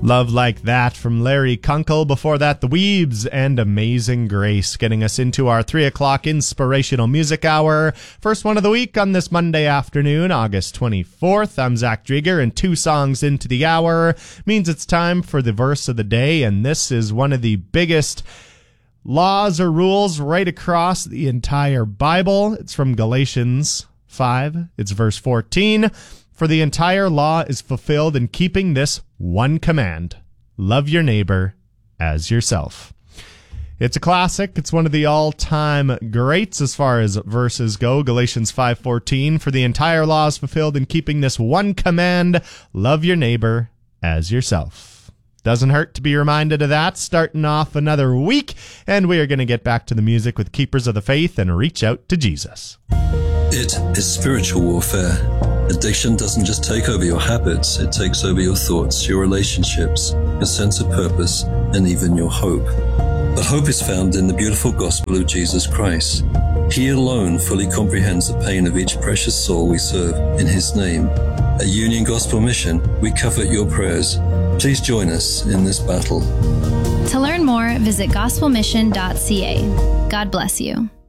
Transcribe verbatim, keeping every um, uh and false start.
Love Like That from Larry Kunkel. Before that, The Weebs and Amazing Grace, getting us into our three o'clock inspirational music hour. First one of the week on this Monday afternoon, August twenty-fourth. I'm Zach Drieger, and two songs into the hour means it's time for the verse of the day, and this is one of the biggest laws or rules right across the entire Bible. It's from Galatians five. It's verse fourteen. For the entire law is fulfilled in keeping this one command: love your neighbor as yourself. It's a classic. It's one of the all-time greats as far as verses go. Galatians five fourteen. For the entire law is fulfilled in keeping this one command: love your neighbor as yourself. Doesn't hurt to be reminded of that, starting off another week, and we are going to get back to the music with Keepers of the Faith and reach out to Jesus. It is spiritual warfare. Addiction doesn't just take over your habits, it takes over your thoughts, your relationships, your sense of purpose, and even your hope. But hope is found in the beautiful gospel of Jesus Christ. He alone fully comprehends the pain of each precious soul we serve in His name. At Union Gospel Mission, we covet your prayers. Please join us in this battle. To learn more, visit gospel mission dot c a. God bless you.